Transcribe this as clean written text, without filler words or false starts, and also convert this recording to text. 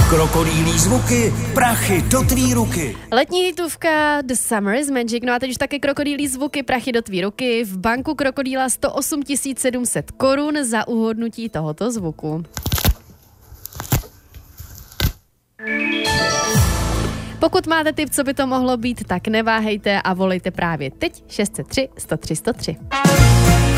Krokodýlí zvuky, prachy do tvý ruky. Letní hitůvka The Summer is Magic, no a teď už také krokodýlí zvuky, prachy do tvý ruky. V banku krokodýla 108 700 korun za uhodnutí tohoto zvuku. Pokud máte tip, co by to mohlo být, tak neváhejte a volejte právě teď 603 103 103.